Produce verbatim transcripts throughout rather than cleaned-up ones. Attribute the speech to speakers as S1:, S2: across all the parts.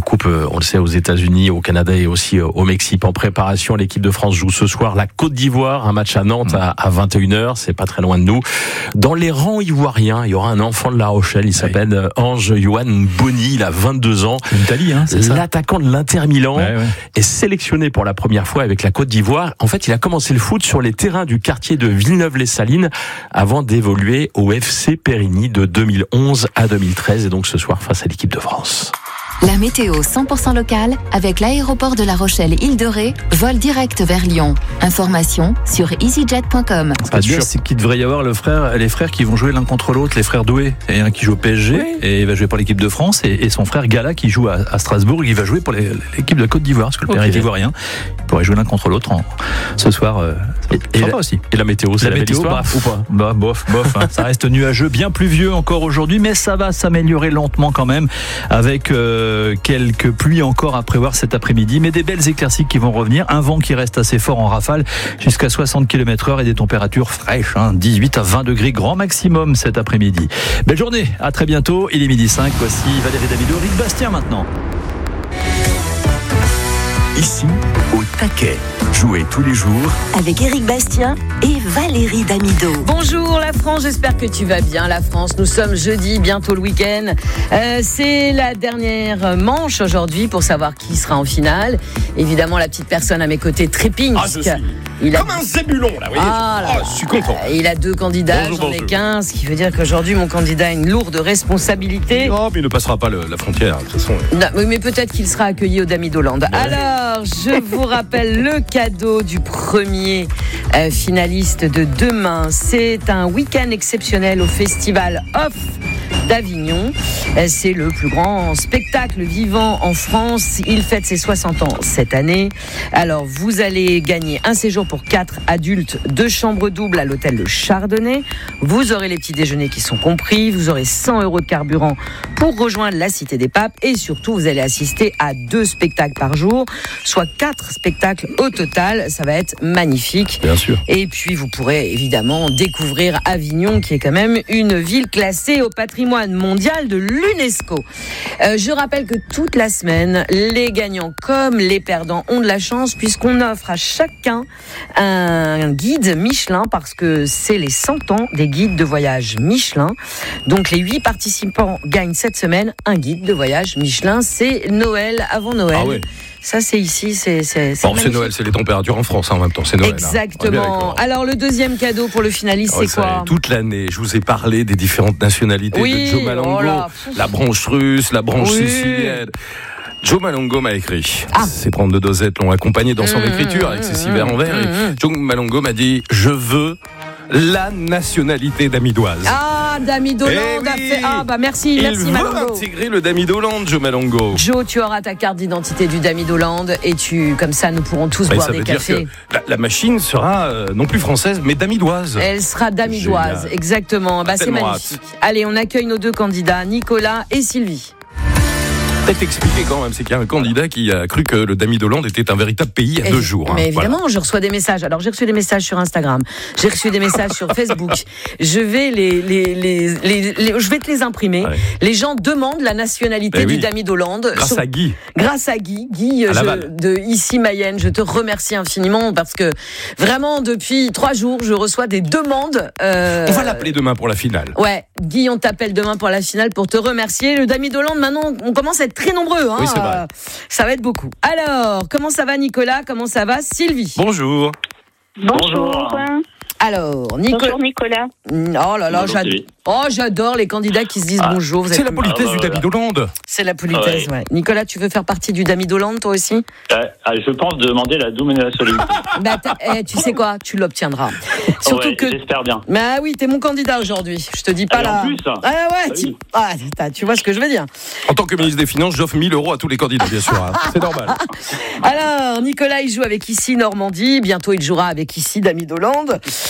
S1: Coupe, on le sait, aux États-Unis, au Canada et aussi au Mexique. En préparation, l'équipe de France joue ce soir la Côte d'Ivoire, un match à Nantes à, à vingt et une heures, c'est pas très loin de nous. Dans les rangs ivoiriens, il y aura un enfant de La Rochelle, il s'appelle oui. Ange Yohan Boni, il a vingt-deux ans.
S2: L'Italie, hein, c'est ça.
S1: L'attaquant de l'Inter Milan
S2: ouais, ouais.
S1: est sélectionné pour la première fois avec la Côte d'Ivoire. En fait, il a commencé le foot sur les terrains du quartier de Villeneuve-les-Salines avant d'évoluer au F C Périgny de deux mille onze à deux mille treize et donc ce soir face à l'équipe de France.
S3: La météo cent pour cent locale avec l'aéroport de La Rochelle-Île-de-Ré, vol direct vers Lyon. Information sur easyjet point com.
S2: Pas sûr, c'est qu'il devrait y avoir le frère, les frères qui vont jouer l'un contre l'autre, les frères Doué. Et un qui joue au P S G oui. et il va jouer pour l'équipe de France, et, et son frère Gala qui joue à, à Strasbourg, il va jouer pour les, l'équipe de Côte d'Ivoire, parce que le okay. père est ivoirien. Ils pourraient jouer l'un contre l'autre en, ce soir. Euh,
S1: et, et, la, aussi. et la météo, c'est la, la météo,
S2: bah,
S1: ou pas
S2: bah, bof, bof. Hein. Ça reste nuageux, bien pluvieux encore aujourd'hui, mais ça va s'améliorer lentement quand même, avec euh, quelques pluies encore à prévoir cet après-midi, mais des belles éclaircies qui vont revenir, un vent qui reste assez fort en rafale, jusqu'à soixante kilomètres heure et des températures fraîches, hein, dix-huit à vingt degrés grand maximum cet après-midi. Belle journée, à très bientôt, il est midi cinq, voici Valérie Damido, Eric Bastien maintenant.
S4: Ici, au taquet. Jouez tous les jours
S5: avec Eric Bastien et Valérie Damido.
S6: Bonjour la France, j'espère que tu vas bien la France. Nous sommes jeudi, bientôt le week-end. Euh, c'est la dernière manche aujourd'hui pour savoir qui sera en finale. Évidemment, la petite personne à mes côtés trépigne.
S1: Ah, je suis
S6: il a...
S1: comme un zébulon là, vous voyez.
S6: Ah, là,
S1: oh, je suis content.
S6: Il a deux candidats, bonjour, j'en ai qu'un, ce qui veut dire qu'aujourd'hui mon candidat a une lourde responsabilité.
S1: Non, mais il ne passera pas le, la frontière de toute façon.
S6: Non, mais peut-être qu'il sera accueilli au Damidoland. Ouais. Alors, je vous rappelle le cadeau du premier euh, finaliste de demain. C'est un week-end exceptionnel au festival Off d'Avignon. C'est le plus grand spectacle vivant en France. Il fête ses soixante ans cette année. Alors, vous allez gagner un séjour pour quatre adultes, deux chambres doubles à l'hôtel Le Chardonnay. Vous aurez les petits déjeuners qui sont compris. Vous aurez cent euros de carburant pour rejoindre la Cité des Papes. Et surtout, vous allez assister à deux spectacles par jour, soit quatre spectacles au total. Ça va être magnifique.
S1: Bien sûr.
S6: Et puis, vous pourrez évidemment découvrir Avignon, qui est quand même une ville classée au patrimoine mondial de l'UNESCO. Euh, je rappelle que toute la semaine, les gagnants comme les perdants ont de la chance puisqu'on offre à chacun un guide Michelin parce que c'est les cent ans des guides de voyage Michelin. Donc les huit participants gagnent cette semaine un guide de voyage Michelin. C'est Noël avant Noël.
S1: Ah ouais.
S6: Ça, c'est ici, c'est c'est
S1: c'est, bon, c'est Noël, c'est les températures en France hein, en même temps, c'est Noël.
S6: Exactement.
S1: Hein.
S6: Alors, le deuxième cadeau pour le finaliste, oh, c'est quoi ?
S1: Toute l'année, je vous ai parlé des différentes nationalités
S6: oui,
S1: de Joe Malongo, oh là, la branche russe, la branche oui. sicilienne. Joe Malongo m'a écrit. Ah. Ses prendre de dosettes l'ont accompagné dans son mmh, écriture avec ses six verres en verre. Mmh. Joe Malongo m'a dit « Je veux la nationalité damidoise ».
S6: Ah, Damidoland
S1: eh
S6: a
S1: oui.
S6: fait... Ah, bah merci,
S1: Il
S6: merci
S1: veut
S6: Malongo.
S1: intégrer le Damidoland, Joe Malongo.
S6: Joe, tu auras ta carte d'identité du Damidoland et tu, comme ça, nous pourrons tous
S1: bah,
S6: boire
S1: ça
S6: des
S1: veut
S6: cafés.
S1: Dire que la, la machine sera euh, non plus française, mais damidoise.
S6: Elle sera damidoise, génial. Exactement. Bah, c'est magnifique. Hâte. Allez, on accueille nos deux candidats, Nicolas et Sylvie.
S1: Peut-être expliquer quand même, c'est qu'il y a un candidat qui a cru que le Damidoland était un véritable pays à
S6: et
S1: deux jours.
S6: Mais
S1: hein,
S6: évidemment,
S1: voilà.
S6: je reçois des messages. Alors, j'ai reçu des messages sur Instagram, j'ai reçu des messages sur Facebook. Je vais les, les, les, les, les, je vais te les imprimer. Ouais. Les gens demandent la nationalité ben du oui. Damidoland.
S1: Grâce
S6: sur,
S1: à Guy.
S6: Grâce à Guy. Guy je, de ici Mayenne. Je te remercie infiniment parce que vraiment, depuis trois jours, je reçois des demandes. Euh,
S1: on va l'appeler demain pour la finale.
S6: Ouais, Guy, on t'appelle demain pour la finale pour te remercier. Le Damidoland, maintenant, on commence à être très nombreux. Hein.
S1: Oui, c'est vrai.
S6: Ça va être beaucoup. Alors, comment ça va Nicolas ? Comment ça va Sylvie ?
S1: Bonjour.
S7: Bonjour.
S6: Alors, Nico...
S7: Bonjour Nicolas.
S6: Oh là là, j'adore. Oh, j'adore les candidats qui se disent ah, bonjour. Vous
S1: c'est
S6: êtes...
S1: la politesse ah, du Damidoland.
S6: C'est la politesse, ah, ouais. ouais. Nicolas, tu veux faire partie du Damidoland, toi aussi ?
S8: euh, Je pense demander la double nationalité.
S6: Bah, eh, tu sais quoi ? Tu l'obtiendras. Surtout
S8: ouais,
S6: que.
S8: J'espère bien.
S6: Bah oui, t'es mon candidat aujourd'hui. Je te dis pas là.
S8: En plus.
S6: Ah ouais, ah, tu... Oui. Ah, tu vois ce que je veux dire.
S1: En tant que ministre des Finances, j'offre mille euros à tous les candidats, bien sûr. Hein. C'est normal.
S6: Alors, Nicolas, il joue avec ici Normandie. Bientôt, il jouera avec ici Damidoland.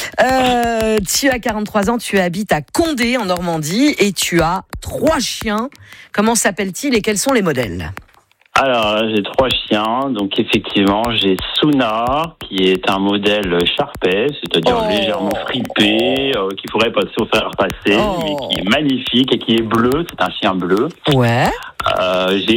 S6: Euh, tu as quarante-trois ans, tu habites à Condé, en Normandie, et tu as trois chiens. Comment s'appellent-ils et quels sont les modèles ?
S8: Alors, j'ai trois chiens. Donc, effectivement, j'ai Suna, qui est un modèle Sharpei, c'est-à-dire oh. légèrement fripé, euh, qui pourrait pas se faire passer, oh. mais qui est magnifique et qui est bleu. C'est un chien bleu.
S6: Ouais.
S8: Euh, j'ai